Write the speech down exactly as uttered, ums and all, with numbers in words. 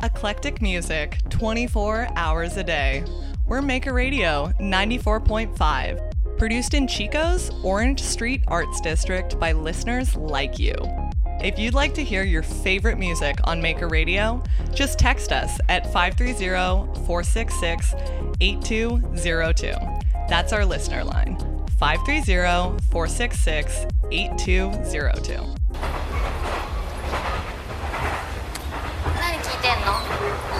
Eclectic music twenty-four hours a day. We're Maker Radio ninety-four point five, produced in Chico's Orange Street Arts District by listeners like you. If you'd like to hear your favorite music on Maker Radio, just text us at five three zero, four six six, eight two zero two. That's our listener line, five three zero, four six six, eight two zero two. 何聞いてんの？